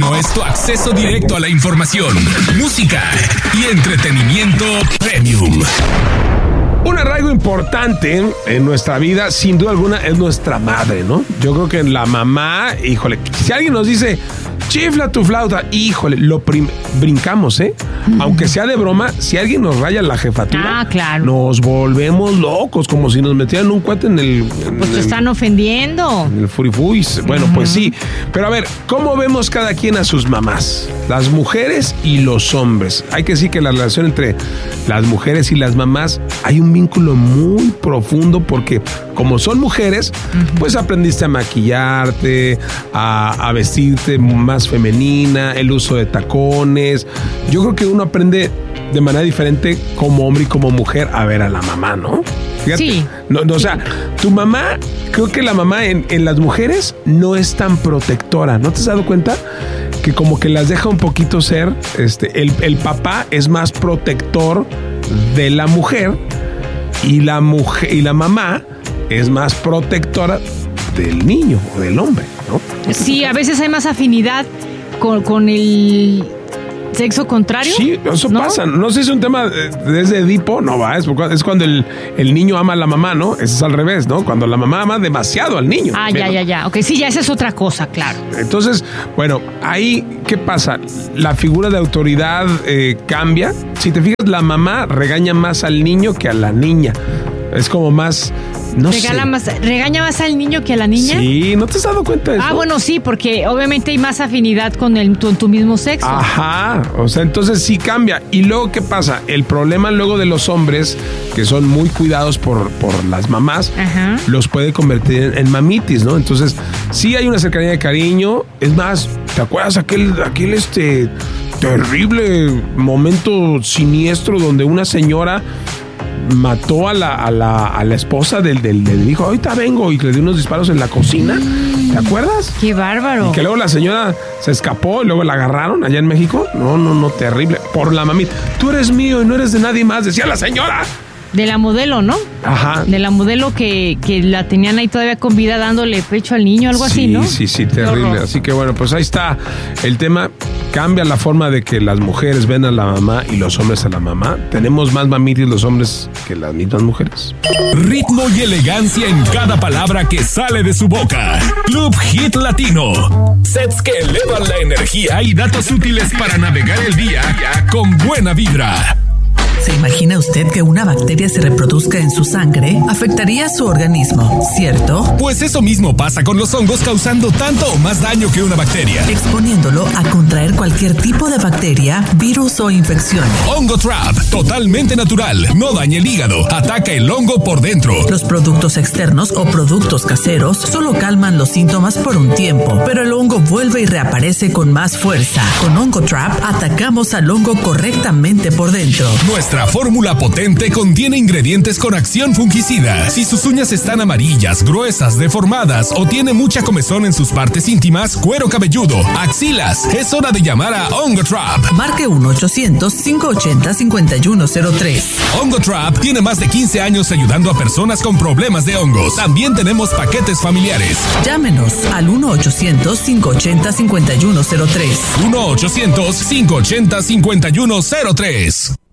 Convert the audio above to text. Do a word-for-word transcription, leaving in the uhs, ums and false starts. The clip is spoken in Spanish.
Latino es tu acceso directo a la información, música y entretenimiento premium. Un arraigo importante en nuestra vida, sin duda alguna, es nuestra madre, ¿no? Yo creo que la mamá, híjole, si alguien nos dice, chifla tu flauta, híjole, lo prim- brincamos, ¿eh? Mm. Aunque sea de broma, si alguien nos raya la jefatura, ah, claro. nos volvemos locos, como si nos metieran un cuete en el... En pues te el, están ofendiendo. En el furifuis. Bueno, uh-huh. pues sí. Pero a ver, ¿cómo vemos cada quien a sus mamás? Las mujeres y los hombres. Hay que decir que la relación entre las mujeres y las mamás hay un vínculo muy profundo porque como son mujeres, uh-huh. pues aprendiste a maquillarte, a, a vestirte más femenina, el uso de tacones. Yo creo que uno aprende de manera diferente como hombre y como mujer a ver a la mamá, ¿no? Fíjate, sí. No, no, o sea, tu mamá, creo que la mamá en, en las mujeres no es tan protectora. ¿No te has dado cuenta? Que como que las deja un poquito ser, este, el, el papá es más protector de la mujer y la mujer y la mamá es más protectora del niño o del hombre, ¿no? Sí, a veces hay más afinidad con, con el sexo contrario. Sí, eso ¿no? pasa. No sé si es un tema desde Edipo, no va, es, es cuando el, el niño ama a la mamá, ¿no? Eso es al revés, ¿no? Cuando la mamá ama demasiado al niño. Ah, ya, ya, ya. Ok, sí, ya esa es otra cosa, claro. Entonces, bueno, ahí, ¿qué pasa? La figura de autoridad eh, cambia. Si te fijas, la mamá regaña más al niño que a la niña. Es como más... No Regala sé. Más, ¿Regaña más al niño que a la niña? Sí, ¿no te has dado cuenta de eso? Ah, bueno, sí, porque obviamente hay más afinidad con el, tu, tu mismo sexo. Ajá, o sea, entonces sí cambia. Y luego, ¿qué pasa? El problema luego de los hombres, que son muy cuidados por, por las mamás, Ajá. los puede convertir en, en mamitis, ¿no? Entonces, sí hay una cercanía de cariño. Es más, ¿te acuerdas aquel, aquel este terrible momento siniestro donde una señora mató a la, a la, a la esposa del, del, del hijo? Ahorita vengo, y le dio unos disparos en la cocina. ¿Te acuerdas? ¡Qué bárbaro! Y que luego la señora se escapó y luego la agarraron allá en México. No, no, no, terrible. Por la mamita. Tú eres mío y no eres de nadie más, decía la señora. De la modelo, ¿no? Ajá. De la modelo que, que la tenían ahí todavía con vida dándole pecho al niño, algo sí, así, ¿no? Sí, sí, terrible. Así que bueno, pues ahí está el tema. Cambia la forma de que las mujeres ven a la mamá y los hombres a la mamá. Tenemos más mamitis los hombres que las mismas mujeres. Ritmo y elegancia en cada palabra que sale de su boca. Club Hit Latino. Sets que elevan la energía y datos útiles para navegar el día con buena vibra. ¿Se imagina usted que una bacteria se reproduzca en su sangre? Afectaría su organismo, ¿cierto? Pues eso mismo pasa con los hongos, causando tanto o más daño que una bacteria. Exponiéndolo a contraer cualquier tipo de bacteria, virus o infección. Hongo Trap, totalmente natural, no daña el hígado, ataca el hongo por dentro. Los productos externos o productos caseros solo calman los síntomas por un tiempo, pero el hongo vuelve y reaparece con más fuerza. Con Hongo Trap atacamos al hongo correctamente por dentro. Nuestra Nuestra fórmula potente contiene ingredientes con acción fungicida. Si sus uñas están amarillas, gruesas, deformadas o tiene mucha comezón en sus partes íntimas, cuero cabelludo, axilas, es hora de llamar a Hongo Trap. Marque uno ochocientos, cinco ochenta, cincuenta y uno cero tres. Hongo Trap tiene más de quince años ayudando a personas con problemas de hongos. También tenemos paquetes familiares. Llámenos al uno ochocientos, cinco ochenta, cincuenta y uno cero tres. uno ochocientos, cinco ochenta, cincuenta y uno cero tres.